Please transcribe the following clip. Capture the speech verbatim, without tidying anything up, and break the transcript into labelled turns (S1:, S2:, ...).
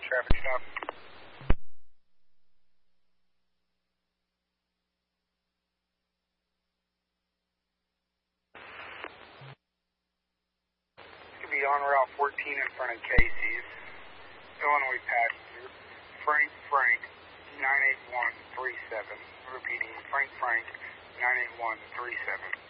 S1: traffic stop. This could be on Route fourteen in front of Casey's. Illinois passenger, Frank Frank, nine eight one three seven. Repeating, Frank Frank, nine eight one three seven.